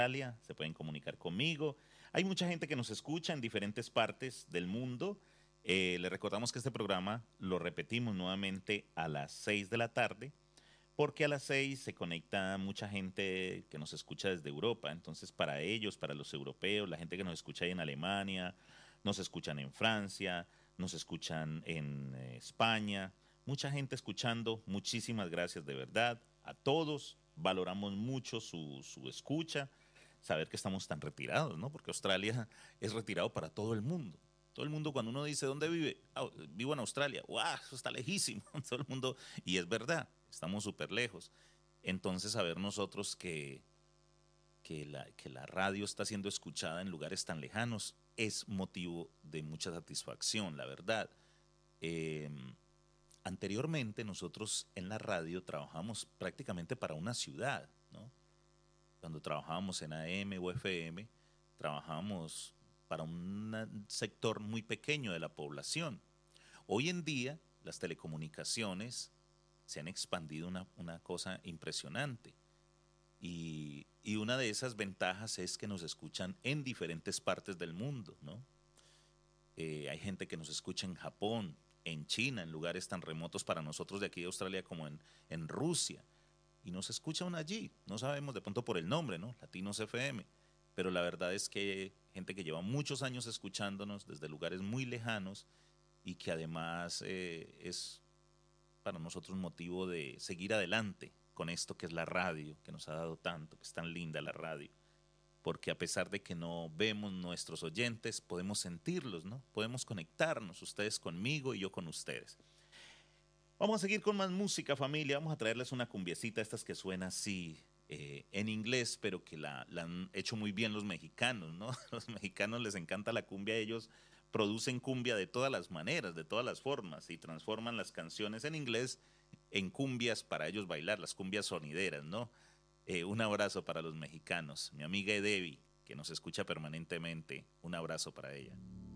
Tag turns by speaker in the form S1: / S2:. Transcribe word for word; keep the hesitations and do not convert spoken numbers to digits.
S1: Australia, se pueden comunicar conmigo. Hay mucha gente que nos escucha en diferentes partes del mundo. Eh, le recordamos que este programa lo repetimos nuevamente a las seis de la tarde, porque a las seis se conecta mucha gente que nos escucha desde Europa. Entonces, para ellos, para los europeos, la gente que nos escucha ahí en Alemania, nos escuchan en Francia, nos escuchan en eh, España, mucha gente escuchando. Muchísimas gracias de verdad a todos. Valoramos mucho su, su escucha, saber que estamos tan retirados, ¿no? Porque Australia es retirado para todo el mundo. Todo el mundo, cuando uno dice, ¿dónde vive? Ah, vivo en Australia. ¡Wow! Eso está lejísimo. Todo el mundo, y es verdad, estamos súper lejos. Entonces, saber nosotros que, que, la, que la radio está siendo escuchada en lugares tan lejanos es motivo de mucha satisfacción, la verdad. Eh, Anteriormente, nosotros en la radio trabajamos prácticamente para una ciudad, ¿no? Cuando trabajábamos en A M o F M, trabajábamos para un sector muy pequeño de la población. Hoy en día, las telecomunicaciones se han expandido una, una cosa impresionante. Y, y, una de esas ventajas es que nos escuchan en diferentes partes del mundo, ¿no? Eh, hay gente que nos escucha en Japón, en China, en lugares tan remotos para nosotros de aquí de Australia como en, en Rusia. Y nos escuchan allí. No sabemos de pronto por el nombre, ¿no? Latinos F M. Pero la verdad es que hay gente que lleva muchos años escuchándonos desde lugares muy lejanos y que además eh, es para nosotros un motivo de seguir adelante con esto que es la radio, que nos ha dado tanto, que es tan linda la radio. Porque a pesar de que no vemos nuestros oyentes, podemos sentirlos, ¿no? Podemos conectarnos, ustedes conmigo y yo con ustedes. Vamos a seguir con más música, familia. Vamos a traerles una cumbiecita, estas que suena así eh, en inglés, pero que la, la han hecho muy bien los mexicanos, ¿no? Los mexicanos les encanta la cumbia, ellos producen cumbia de todas las maneras, de todas las formas, y transforman las canciones en inglés en cumbias para ellos bailar, las cumbias sonideras, ¿no? Eh, un abrazo para los mexicanos. Mi amiga Debbie, que nos escucha permanentemente, un abrazo para ella.